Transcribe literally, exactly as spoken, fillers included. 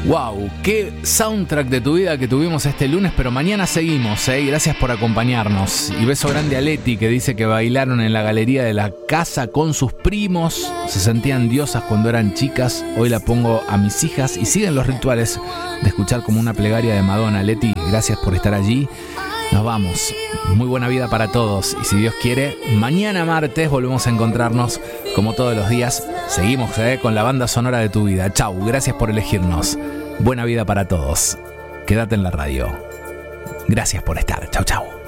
Wow, qué soundtrack de tu vida que tuvimos este lunes, pero mañana seguimos, ¿eh? Gracias por acompañarnos. Y beso grande a Leti, que dice que bailaron en la galería de la casa con sus primos, se sentían diosas cuando eran chicas. Hoy la pongo a mis hijas y siguen los rituales de escuchar como una plegaria de Madonna. Leti, gracias por estar allí. Nos vamos. Muy buena vida para todos. Y si Dios quiere, mañana martes volvemos a encontrarnos como todos los días. Seguimos ¿eh? con la banda sonora de tu vida. Chau, gracias por elegirnos. Buena vida para todos. Quédate en la radio. Gracias por estar. Chau, chau.